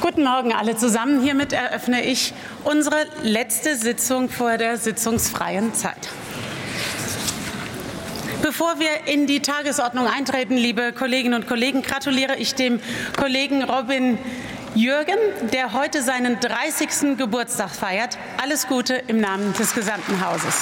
Guten Morgen alle zusammen. Hiermit eröffne ich unsere letzte Sitzung vor der sitzungsfreien Zeit. Bevor wir in die Tagesordnung eintreten, liebe Kolleginnen und Kollegen, gratuliere ich dem Kollegen Robin Jürgen, der heute seinen 30. Geburtstag feiert. Alles Gute im Namen des gesamten Hauses.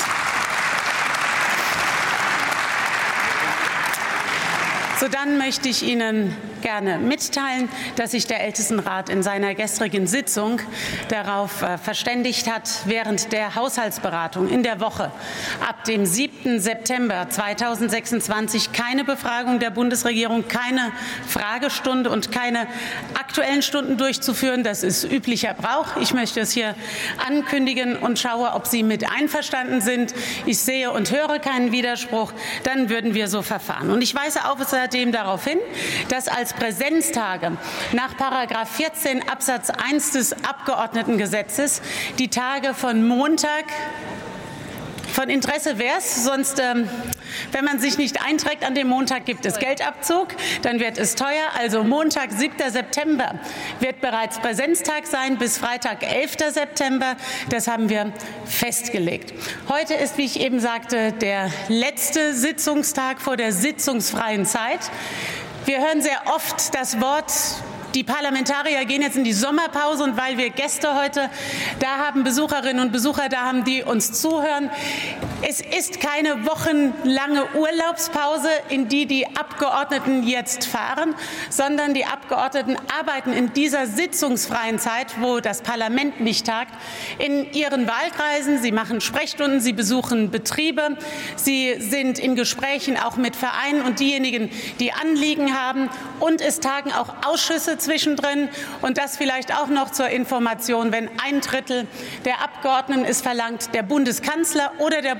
So, dann möchte ich Ihnen gerne mitteilen, dass sich der Ältestenrat in seiner gestrigen Sitzung darauf verständigt hat, während der Haushaltsberatung in der Woche ab dem 7. September 2026 keine Befragung der Bundesregierung, keine Fragestunde und keine Aktuellen Stunden durchzuführen. Das ist üblicher Brauch. Ich möchte es hier ankündigen und schaue, ob Sie mit einverstanden sind. Ich sehe und höre keinen Widerspruch. Dann würden wir so verfahren. Und ich weise außerdem darauf hin, dass als Präsenztage nach § 14 Absatz 1 des Abgeordnetengesetzes die Tage von Montag von Interesse wäre es, sonst, wenn man sich nicht einträgt an dem Montag, gibt es Geldabzug, dann wird es teuer. Also Montag, 7. September wird bereits Präsenztag sein, bis Freitag, 11. September. Das haben wir festgelegt. Heute ist, wie ich eben sagte, der letzte Sitzungstag vor der sitzungsfreien Zeit. Wir hören sehr oft das Wort, die Parlamentarier gehen jetzt in die Sommerpause, und weil wir Gäste heute da haben, Besucherinnen und Besucher da haben, die uns zuhören. Es ist keine wochenlange Urlaubspause, in die die Abgeordneten jetzt fahren, sondern die Abgeordneten arbeiten in dieser sitzungsfreien Zeit, wo das Parlament nicht tagt, in ihren Wahlkreisen. Sie machen Sprechstunden, sie besuchen Betriebe, sie sind in Gesprächen auch mit Vereinen und diejenigen, die Anliegen haben. Und es tagen auch Ausschüsse zwischendrin. Und das vielleicht auch noch zur Information, wenn 1/3 der Abgeordneten es verlangt, der Bundeskanzler oder der